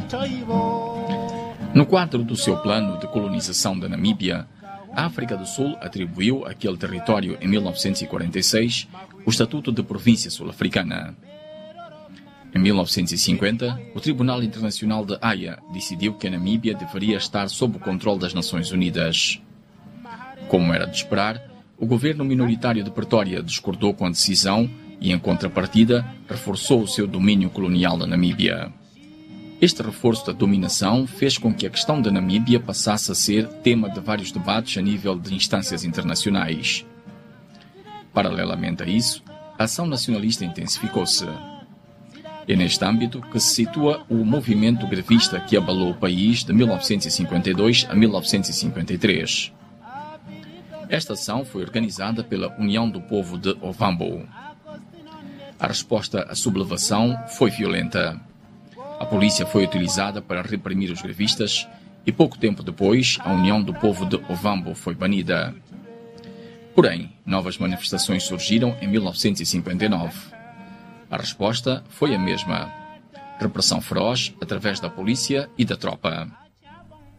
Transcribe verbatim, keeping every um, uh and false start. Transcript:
No quadro do seu plano de colonização da Namíbia, a África do Sul atribuiu àquele território, em mil novecentos e quarenta e seis, o Estatuto de Província Sul-Africana. Em mil novecentos e cinquenta, o Tribunal Internacional de Haia decidiu que a Namíbia deveria estar sob o controle das Nações Unidas. Como era de esperar, o governo minoritário de Pretória discordou com a decisão e, em contrapartida, reforçou o seu domínio colonial da Namíbia. Este reforço da dominação fez com que a questão da Namíbia passasse a ser tema de vários debates a nível de instâncias internacionais. Paralelamente a isso, a ação nacionalista intensificou-se. É neste âmbito que se situa o movimento grevista que abalou o país de mil novecentos e cinquenta e dois a mil novecentos e cinquenta e três. Esta ação foi organizada pela União do Povo de Ovambo. A resposta à sublevação foi violenta. A polícia foi utilizada para reprimir os grevistas e pouco tempo depois a União do Povo de Ovambo foi banida. Porém, novas manifestações surgiram em mil novecentos e cinquenta e nove. A resposta foi a mesma: repressão feroz através da polícia e da tropa.